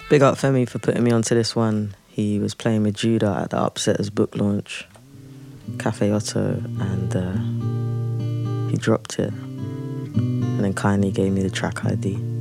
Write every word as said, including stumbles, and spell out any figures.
Big up Femi for putting me onto this one. He was playing with Judah at the Upsetters book launch, Cafe Otto, and uh, he dropped it and then kindly gave me the track I D.